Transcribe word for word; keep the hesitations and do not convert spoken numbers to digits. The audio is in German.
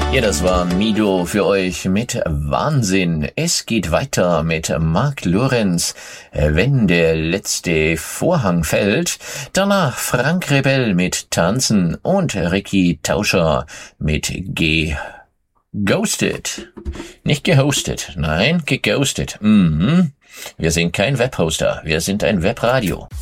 Ja, das war Mido für euch mit Wahnsinn. Es geht weiter mit Mark Lorenz, wenn der letzte Vorhang fällt. Danach Frank Rebell mit Tanzen und Ricky Tauscher mit G. Ghosted. Nicht gehostet, nein, geghostet. Mhm. Wir sind kein Webhoster, wir sind ein Webradio.